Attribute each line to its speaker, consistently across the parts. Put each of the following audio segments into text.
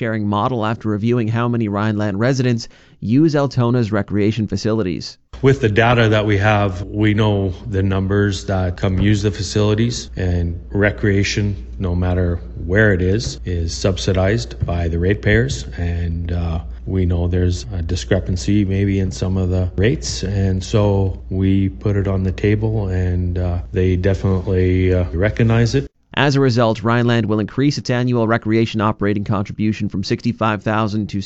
Speaker 1: sharing model after reviewing how many Rhineland residents use Altona's recreation facilities.
Speaker 2: With the data that we have, we know the numbers that come use the facilities, and recreation, no matter where it is subsidized by the ratepayers, and we know there's a discrepancy maybe in some of the rates, and so we put it on the table, and they definitely recognize it.
Speaker 1: As a result, Rhineland will increase its annual recreation operating contribution from $65,000 to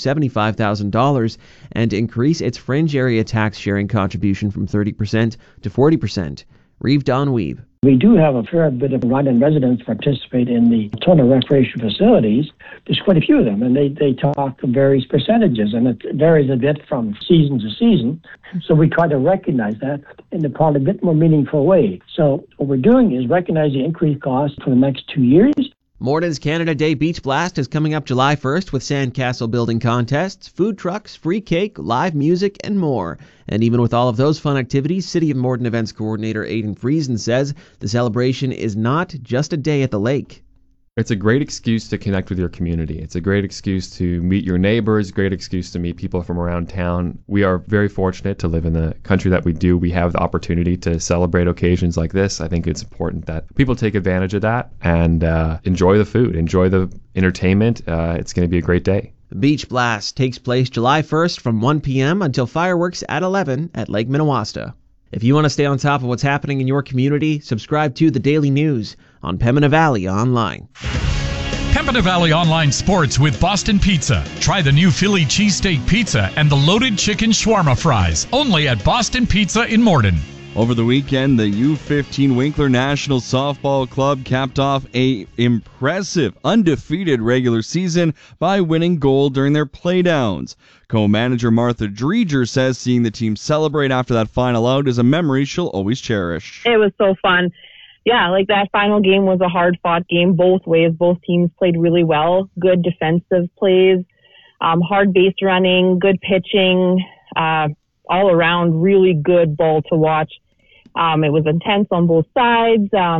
Speaker 1: $75,000 and increase its fringe area tax sharing contribution from 30% to 40%. Reeve Donweeb.
Speaker 3: We do have a fair bit of Rhineland residents participate in the Altona recreation facilities. There's quite a few of them, and they talk various percentages, and it varies a bit from season to season. So we try to recognize that in a probably a bit more meaningful way. So what we're doing is recognize the increased cost for the next 2 years.
Speaker 1: Morden's Canada Day Beach Blast is coming up July 1st with sandcastle building contests, food trucks, free cake, live music, and more. And even with all of those fun activities, City of Morden Events Coordinator Aidan Friesen says the celebration is not just a day at the lake.
Speaker 4: It's a great excuse to connect with your community. It's a great excuse to meet your neighbors, great excuse to meet people from around town. We are very fortunate to live in the country that we do. We have the opportunity to celebrate occasions like this. I think it's important that people take advantage of that and enjoy the food, enjoy the entertainment. It's going to be a great day.
Speaker 1: The Beach Blast takes place July 1st from 1 p.m. until fireworks at 11 at Lake Minnewaska. If you want to stay on top of what's happening in your community, subscribe to The Daily News on Pembina Valley Online.
Speaker 5: Pembina Valley Online Sports with Boston Pizza. Try the new Philly cheesesteak pizza and the loaded chicken shawarma fries, only at Boston Pizza in Morden.
Speaker 6: Over the weekend, the U15 Winkler National Softball Club capped off an impressive, undefeated regular season by winning gold during their playdowns. Co-manager Martha Dreger says seeing the team celebrate after that final out is a memory she'll always cherish.
Speaker 7: It was so fun. Yeah, like that final game was a hard-fought game both ways. Both teams played really well. Good defensive plays, hard base running, good pitching, all around really good ball to watch. It was intense on both sides.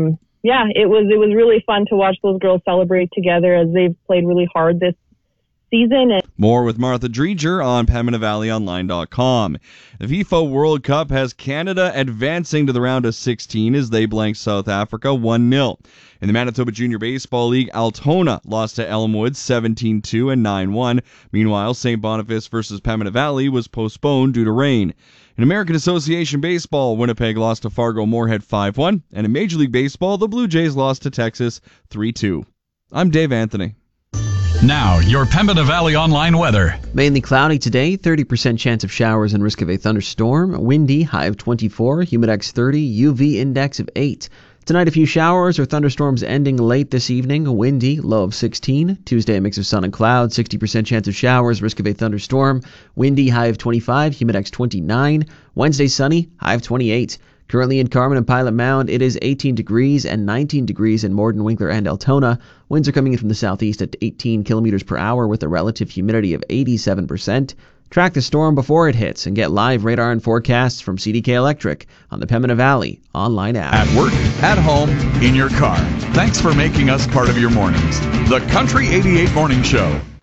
Speaker 7: It was really fun to watch those girls celebrate together as they've played really hard this season.
Speaker 6: More with Martha Dreger on PembinaValleyOnline.com. The FIFA World Cup has Canada advancing to the round of 16 as they blank South Africa 1-0. In the Manitoba Junior Baseball League, Altona lost to Elmwood 17-2 and 9-1. Meanwhile, St. Boniface versus Pembina Valley was postponed due to rain. In American Association Baseball, Winnipeg lost to Fargo-Moorhead 5-1. And in Major League Baseball, the Blue Jays lost to Texas 3-2. I'm Dave Anthony.
Speaker 5: Now, your Pembina Valley Online weather.
Speaker 1: Mainly cloudy today, 30% chance of showers and risk of a thunderstorm. Windy, high of 24, humidex 30, UV index of 8. Tonight, a few showers or thunderstorms ending late this evening. Windy, low of 16. Tuesday, a mix of sun and clouds, 60% chance of showers, risk of a thunderstorm. Windy, high of 25, humidex 29. Wednesday, sunny, high of 28. Currently in Carman and Pilot Mound, it is 18 degrees and 19 degrees in Morden, Winkler, and Altona. Winds are coming in from the southeast at 18 kilometers per hour with a relative humidity of 87%. Track the storm before it hits and get live radar and forecasts from CDK Electric on the Pembina Valley online app.
Speaker 8: At work, at home, in your car. Thanks for making us part of your mornings. The Country 88 Morning Show.